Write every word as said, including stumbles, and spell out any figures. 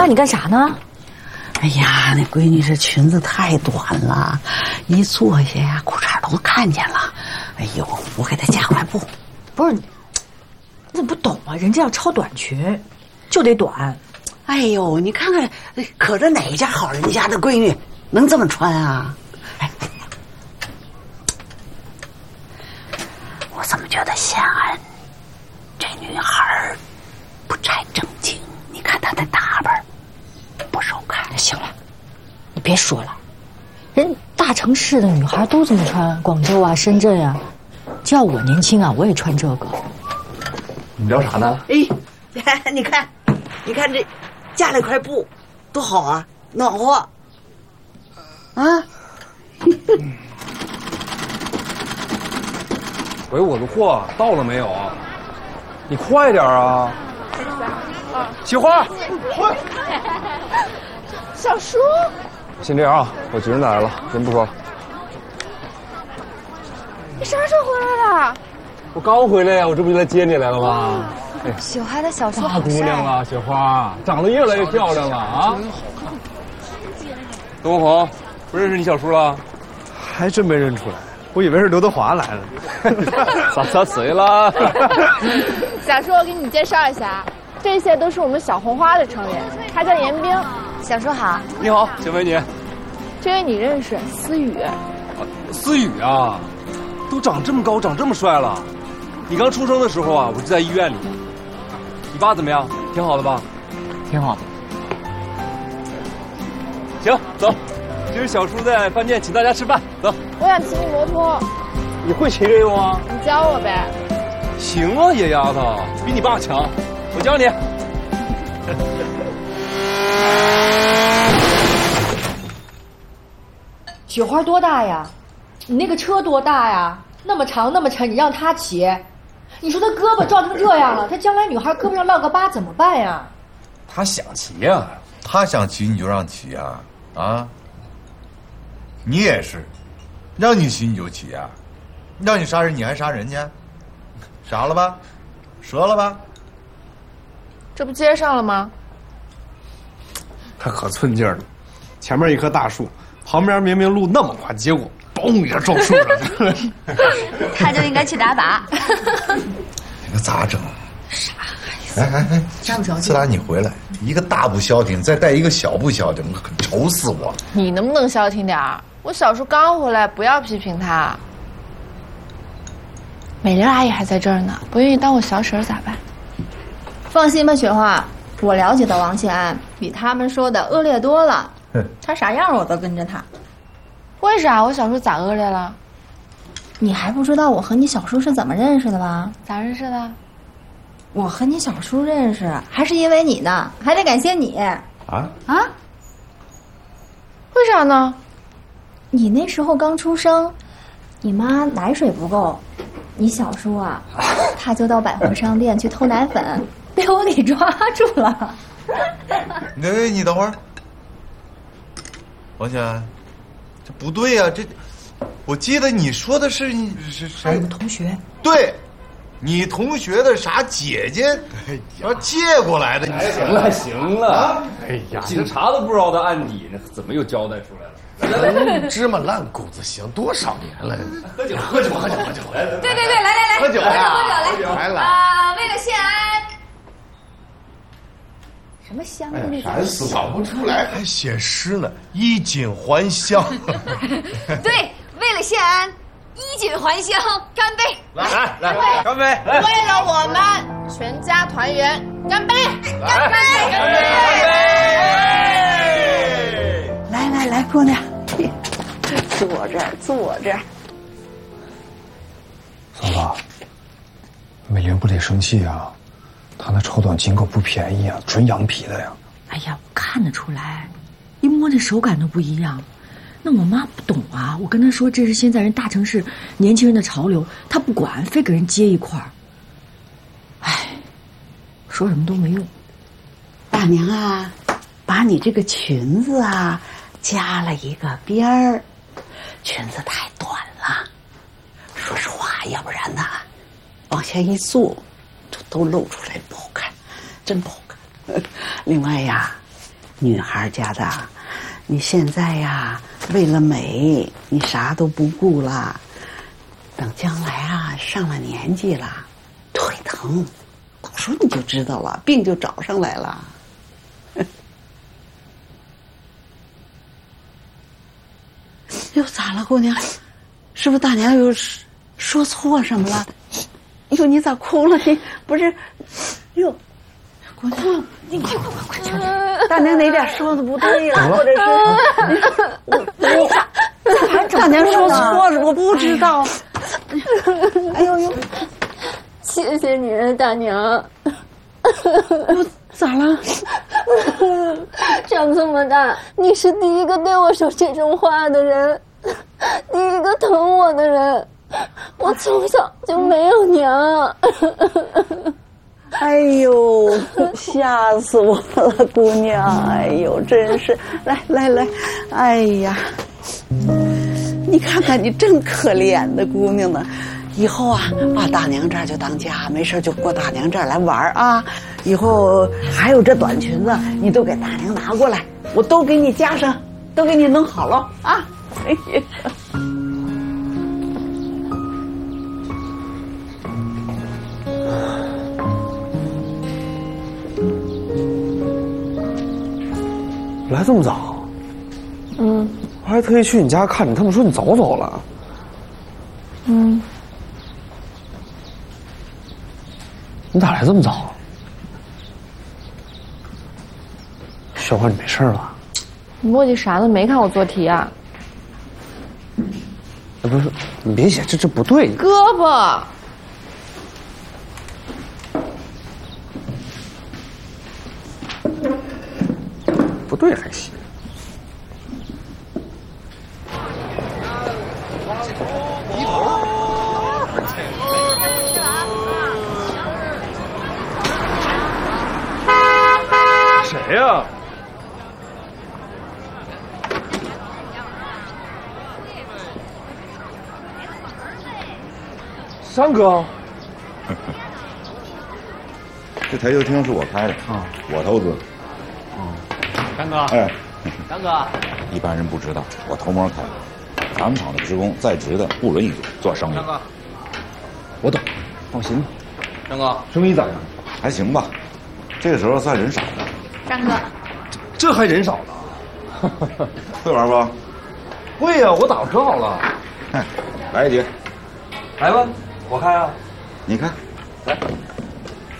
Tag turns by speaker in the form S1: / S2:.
S1: 你干啥呢？
S2: 哎呀，那闺女这裙子太短了，一坐下呀，裤衩都看见了。哎呦，我给她加块布。
S1: 不是，你怎么不懂啊？人家要超短裙，就得短。
S2: 哎呦，你看看，可这哪家好人家的闺女能这么穿啊？哎，我怎么觉得谢安这女孩不太正经？你看她的打扮不受看。
S1: 行了，你别说了，人大城市的女孩都这么穿，广州啊、深圳啊，就要我年轻啊，我也穿这个。
S3: 你聊啥呢？
S2: 哎，你看，你看这加了块布，多好啊，暖和。啊！
S3: 喂，我的货到了没有？你快点啊！喜花，
S4: 小叔，
S3: 先这样啊，我急着来了，先不说了。
S4: 你啥时候回来的？
S3: 我刚回来呀，我这不就来接你来了吗？哎，
S4: 雪花的小叔
S3: 大姑娘了，雪花长得越来越漂亮了啊！东红，不认识你小叔了？
S5: 还真没认出来，我以为是刘德华来了。
S3: 咋咋谁了？
S4: 小叔，我给你介绍一下，这些都是我们小红花的成员，他叫严冰。小叔好。
S3: 你好，请问你？
S4: 这位你认识，思雨。
S3: 啊，思雨啊，都长这么高，长这么帅了。你刚出生的时候啊，我是在医院里。你爸怎么样？挺好的吧？
S5: 挺好的。
S3: 行，走。今儿小叔在饭店请大家吃饭，走。
S4: 我想骑你摩托。
S3: 你会骑这个吗？
S4: 你教我呗。
S3: 行啊，野丫头，比你爸强，我教你。
S1: 雪花多大呀？你那个车多大呀？那么长那么沉，你让他骑，你说他胳膊撞成这样了，他将来女孩胳膊上落个疤怎么办呀？
S6: 他想骑呀、啊，他想骑你就让骑呀、啊，啊！你也是，让你骑你就骑呀、啊，让你杀人你还杀人去，傻了吧？折了吧？
S4: 这不接上了吗？
S5: 他可寸劲儿了，前面一棵大树，旁边明明路那么宽，结果嘣一下撞树上去了。
S4: 他就应该去打靶。
S6: 那咋整？
S1: 傻孩子！
S6: 哎哎哎，
S1: 着不着急？
S6: 自打你回来，一个大不消停，再带一个小不消停，愁死我了。
S4: 你能不能消停点儿？我小叔刚回来，不要批评他。美玲阿姨还在这儿呢，不愿意当我小婶咋办？
S7: 放心吧，雪花，我了解的王谢安比他们说的恶劣多了。他啥样我都跟着他。
S4: 为啥我小叔咋恶劣了？
S7: 你还不知道我和你小叔是怎么认识的吧？
S4: 咋认识的？
S7: 我和你小叔认识，还是因为你呢，还得感谢你。
S6: 啊
S7: 啊？
S4: 为啥呢？
S7: 你那时候刚出生，你妈奶水不够，你小叔啊，他就到百货商店去偷奶粉，被我给抓住了。
S6: 哎，你等会儿，王小安，这不对呀、啊，这我记得你说的是你是谁？
S1: 有个同学。
S6: 对，你同学的啥姐姐，要借过来的。
S3: 哎，行了行了，啊、哎呀，警察都不知道的案底，怎么又交代出来了？
S5: 芝麻烂谷子行，多少年了？
S3: 喝酒喝酒喝酒喝酒！
S7: 对对对，来来来，
S5: 喝酒呀！
S7: 喝酒来！
S5: 来了
S7: 啊，为了谢安。什么香的那
S6: 馋死找不出来，还写诗呢，衣锦还乡。
S7: 对，为了谢安，衣锦还乡，干杯！
S3: 来来来，干杯！
S4: 为了我们全家团圆，干杯！干杯！干杯！
S2: 来来来，姑娘，坐这儿，坐这儿。
S5: 嫂子，美玲不得生气啊？她那超短裙可不便宜啊，纯羊皮的呀。
S1: 哎呀，我看得出来，一摸这手感都不一样。那我妈不懂啊，我跟她说这是现在人大城市年轻人的潮流，她不管，非给人接一块儿。哎，说什么都没用。
S2: 大娘啊，把你这个裙子啊加了一个边儿，裙子太短了。说实话，要不然呢，往下一坐，就都露出来，不好看，真不好看。另外呀， 女孩家的，你现在呀，为了美，你啥都不顾了。等将来啊，上了年纪了，腿疼，到时候你就知道了，病就找上来了。又咋了，姑娘？是不是大娘又说错什么了？哟，你咋哭了？你不是？哟，姑娘，你快快快快去！大娘哪点说的不对呀？或者是我我大娘说错了，我不知道。哎呦呦！
S7: 谢谢你，大娘。
S2: 我咋了？
S7: 长这么大，你是第一个对我说这种话的人，第一个疼我的人。我从小就没有娘。
S2: 哎呦，吓死我了，姑娘！哎呦，真是，来来来，哎呀，你看看你真可怜的姑娘呢。以后啊，把大娘这儿就当家，没事就过大娘这儿来玩啊。以后还有这短裙子，你都给大娘拿过来，我都给你加上，都给你弄好了啊。哎呀。
S5: 来这么早？
S1: 嗯，
S5: 我还特意去你家看你，他们说你早走了。
S1: 嗯，
S5: 你咋来这么早？小花，你没事吧？
S1: 你墨迹啥都没看我做题啊？
S5: 哎，不是，你别写，这这不对。
S1: 胳膊。
S5: 不对还行。
S3: 谁呀？山哥。
S6: 这台球厅是我开的啊，我投资。
S8: 张哥，
S6: 哎，
S8: 张哥，
S6: 一般人不知道，我偷摸开的。咱们厂的职工在职的不轮椅做生意。
S8: 张哥，
S5: 我懂，放心吧。
S8: 张哥，
S5: 生意咋样？
S6: 还行吧，这个时候算人少的。
S7: 张哥，
S5: 这还人少呢？
S6: 会玩不？
S5: 会呀、啊，我打的可好了。
S6: 来一局，
S3: 来吧，我开啊。
S6: 你看，
S3: 来。